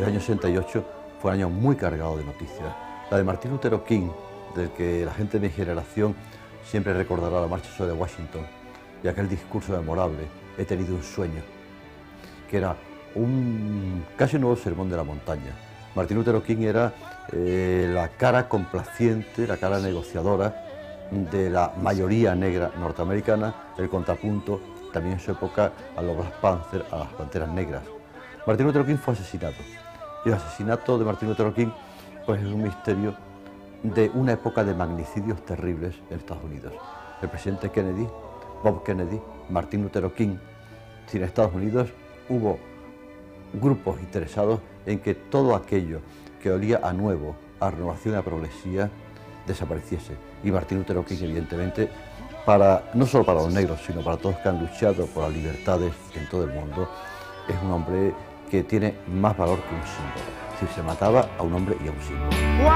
El año 68 fue un año muy cargado de noticias. La de Martin Luther King, del que la gente de mi generación siempre recordará la marcha sobre Washington y aquel discurso memorable, he tenido un sueño, que era casi un nuevo sermón de la montaña. Martin Luther King era la cara complaciente, la cara negociadora de la mayoría negra norteamericana, el contrapunto también en su época a los Black Panthers, a las Panteras Negras. Martin Luther King fue asesinado, y el asesinato de Martin Luther King pues, es un misterio de una época de magnicidios terribles en Estados Unidos. El presidente Kennedy, Bob Kennedy, Martin Luther King, si en Estados Unidos hubo grupos interesados en que todo aquello que olía a nuevo, a renovación y a progresía, desapareciese. Y Martin Luther King, evidentemente, no solo para los negros, sino para todos que han luchado por las libertades en todo el mundo, es un hombre que tiene más valor que un símbolo. Es decir, se mataba a un hombre y a un símbolo.